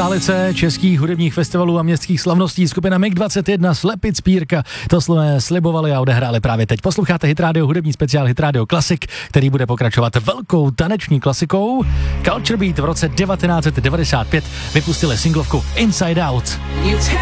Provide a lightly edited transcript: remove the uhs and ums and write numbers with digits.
králice českých hudebních festivalů a městských slavností skupina MiG-21 Slepit Spírka. To jsme slibovali a odehráli právě teď. Posloucháte Hit Radio, hudební speciál Hit Radio Classic, který bude pokračovat velkou taneční klasikou. Culture Beat v roce 1995 vypustili singlovku Inside Out.